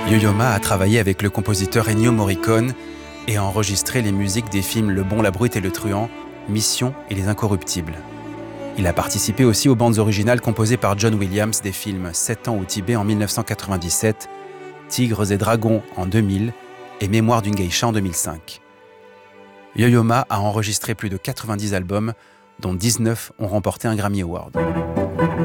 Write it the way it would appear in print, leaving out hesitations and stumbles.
Yo-Yo Ma a travaillé avec le compositeur Ennio Morricone et a enregistré les musiques des films Le Bon, la Brute et le Truand, Mission et Les Incorruptibles. Il a participé aussi aux bandes originales composées par John Williams des films 7 ans au Tibet en 1997, Tigres et Dragons en 2000 et Mémoire d'une geisha en 2005. Yo-Yo Ma a enregistré plus de 90 albums, dont 19 ont remporté un Grammy Award.